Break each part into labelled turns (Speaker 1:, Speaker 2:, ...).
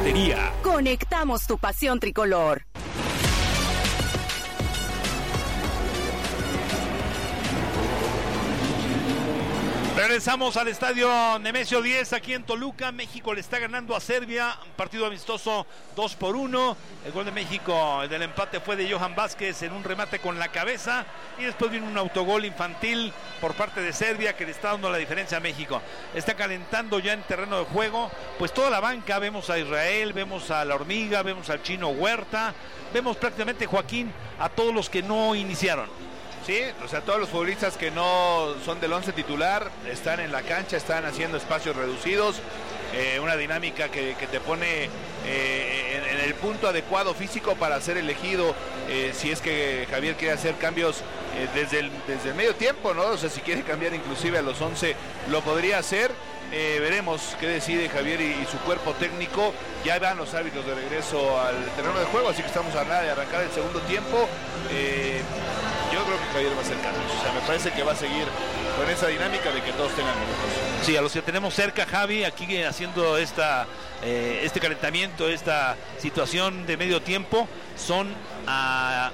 Speaker 1: Ferretería.
Speaker 2: Conectamos tu pasión tricolor.
Speaker 3: Regresamos al estadio Nemesio 10 aquí en Toluca. México le está ganando a Serbia, un partido amistoso 2-1. El gol de México, el del empate, fue de Johan Vázquez en un remate con la cabeza, y después viene un autogol infantil por parte de Serbia que le está dando la diferencia a México. Está calentando ya en terreno de juego pues toda la banca. Vemos a Israel, vemos a La Hormiga, vemos al Chino Huerta, vemos prácticamente, Joaquín, a todos los que no iniciaron.
Speaker 4: Sí, o sea, todos los futbolistas que no son del 11 titular están en la cancha, están haciendo espacios reducidos, una dinámica que te pone en el punto adecuado físico para ser elegido, si es que Javier quiere hacer cambios desde el medio tiempo, ¿no? O sea, si quiere cambiar inclusive a los 11, lo podría hacer. Veremos qué decide Javier y su cuerpo técnico. Ya van los árbitros de regreso al terreno de juego, así que estamos a nada de arrancar el segundo tiempo. Yo creo que Javier va a hacer cambios. O sea, me parece que va a seguir con esa dinámica de que todos tengan minutos.
Speaker 3: Sí, a los que tenemos cerca, Javi, aquí haciendo este calentamiento, esta situación de medio tiempo, son a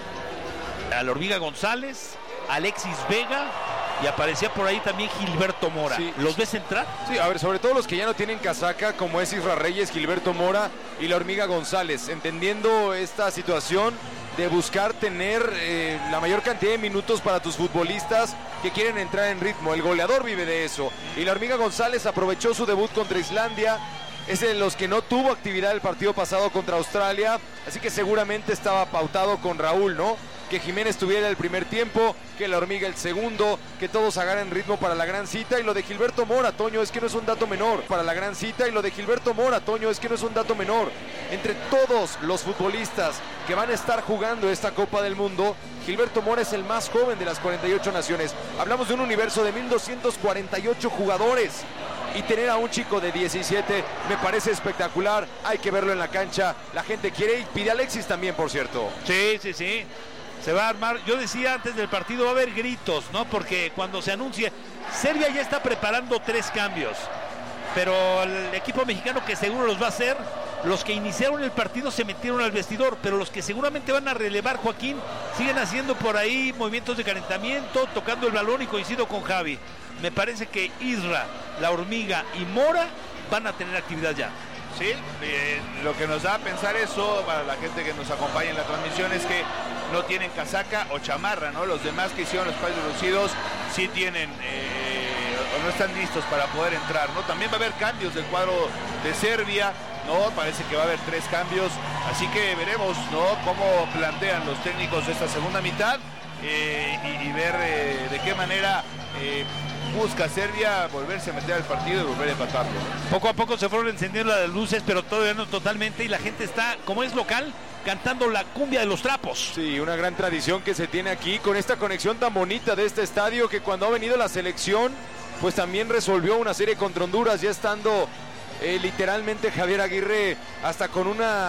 Speaker 3: La Hormiga González, Alexis Vega, y aparecía por ahí también Gilberto Mora.
Speaker 5: Sí.
Speaker 3: ¿Los ves entrar?
Speaker 5: Sí, a ver, sobre todo los que ya no tienen casaca, como es Isra Reyes, Gilberto Mora y La Hormiga González, entendiendo esta situación de buscar tener la mayor cantidad de minutos para tus futbolistas que quieren entrar en ritmo. El goleador vive de eso. Y La Hormiga González aprovechó su debut contra Islandia. Es de los que no tuvo actividad el partido pasado contra Australia, así que seguramente estaba pautado con Raúl, ¿no? Que Jiménez tuviera el primer tiempo, que La Hormiga el segundo, que todos agarren ritmo para la gran cita. Y lo de Gilberto Mora, Toño, es que no es un dato menor. Para la gran cita, y lo de Gilberto Mora, Toño, es que no es un dato menor. Entre todos los futbolistas que van a estar jugando esta Copa del Mundo, Gilberto Mora es el más joven de las 48 naciones. Hablamos de un universo de 1,248 jugadores. Y tener a un chico de 17 me parece espectacular. Hay que verlo en la cancha. La gente quiere, y pide a Alexis también, por cierto.
Speaker 3: Sí. Se va a armar. Yo decía antes del partido va a haber gritos, ¿no? Porque cuando se anuncie, Serbia ya está preparando 3 cambios, pero el equipo mexicano, que seguro los va a hacer, los que iniciaron el partido se metieron al vestidor, pero los que seguramente van a relevar, Joaquín, siguen haciendo por ahí movimientos de calentamiento, tocando el balón, y coincido con Javi. Me parece que Isra, La Hormiga y Mora van a tener actividad ya.
Speaker 4: Sí, lo que nos da a pensar eso, para la gente que nos acompaña en la transmisión, es que no tienen casaca o chamarra, ¿no? Los demás que hicieron los espacios reducidos sí tienen o no están listos para poder entrar, ¿no? También va a haber cambios del cuadro de Serbia, ¿no? Parece que va a haber 3 cambios, así que veremos, ¿no? Cómo plantean los técnicos esta segunda mitad, y ver de qué manera busca Serbia volverse a meter al partido y volver a empatarlo.
Speaker 3: Poco a poco se fueron encendiendo las luces, pero todavía no totalmente, y la gente está, como es local, cantando la cumbia de los trapos.
Speaker 5: Sí, una gran tradición que se tiene aquí, con esta conexión tan bonita de este estadio, que cuando ha venido la selección, pues también resolvió una serie contra Honduras, ya estando literalmente Javier Aguirre hasta con una